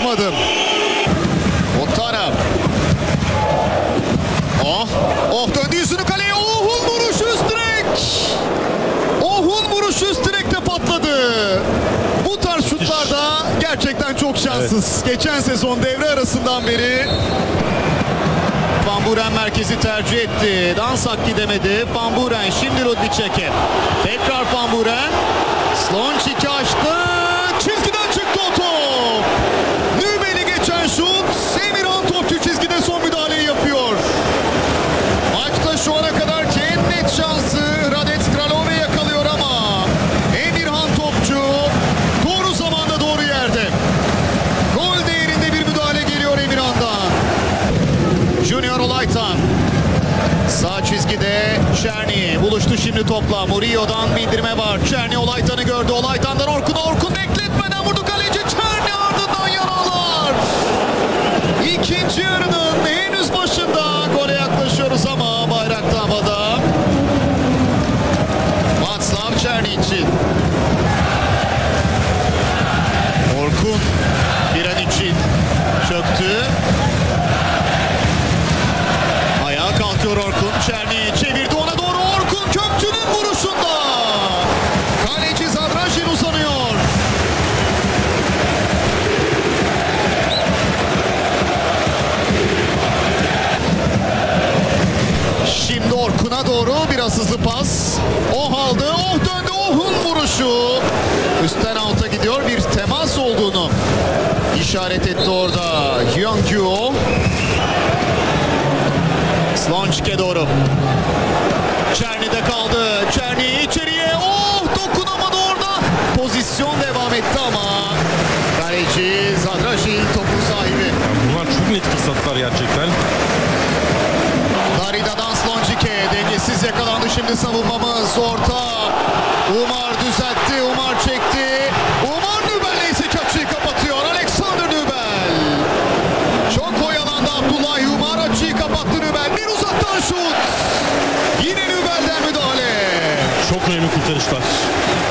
kaçırmadım. Otara. Döndü yüzünü kaleye. Oh'un vuruşu üst direk. Oh'un vuruşu üst direkte patladı. Bu tarz şutlarda gerçekten çok şanssız. Evet. Geçen sezon devre arasından beri Van Buren merkezi tercih etti. Dansak gidemedi. Van Buren şimdi Rudnicek'e. Tekrar Van Buren. Slončic'i açtı. Çizgiden çıktı o top. Nübel'i geçen şut. Emirhan Topçu çizgide son müdahaleyi yapıyor. Maçta şu ana kadar en net şansı Radek Kralove yakalıyor ama Emirhan Topçu doğru zamanda doğru yerde. Gol değerinde bir müdahale geliyor Emirhan'dan. Junior Olaytan. Sağ çizgide Çerni buluştu şimdi topla. Murillo'dan bindirme var. Çerni Olaytan'ı gördü. Olaytan'dan Orkun bekletmeden vurdu kaleci. Çerni ardından yaralar. İkinci yarının henüz başında gole yaklaşıyoruz ama bayrak da havada. Václav Černý için. Orkun bir an için çöktü. Ayağa kalkıyor Orkun. Černý çevirdi ona doğru. Orkun Kökçü'nün vuruşunda. Kaleci Zadražin uzanıyor. Şimdi Orkun'a doğru biraz hızlı pas. Aldı. Döndü. Oh'un vuruşu. Üstten alta gidiyor. Bir temas olduğunu işaret etti orada Hyun-kyu. Slončic'e doğru. Černy'de kaldı. Černy içeriye. Dokunamadı orada. Pozisyon devam etti ama kaleci Zadražin topun sahibi. Bunlar çok net fırsatlar gerçekten. Darida'dan Slončic'e dengesiz yakalandı şimdi savunmamız. Orta. Umar düzeltti. Umar çekti. Umar Nübel ise açıyı kapatıyor. Alexander Nübel. Çok oyalandı Abdullah Umar açıyı kapattı Nübel. Bir uzaktan şut. Yine Nübel'den müdahale. Çok önemli kurtarışlar.